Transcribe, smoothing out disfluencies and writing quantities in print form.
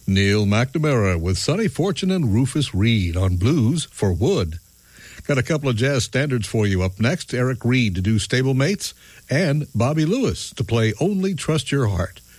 Neil McNamara with Sonny Fortune and Rufus Reid on Blues for Wood. Got a couple of jazz standards for you up next. Eric Reed to do Stablemates and Bobby Lewis to play Only Trust Your Heart.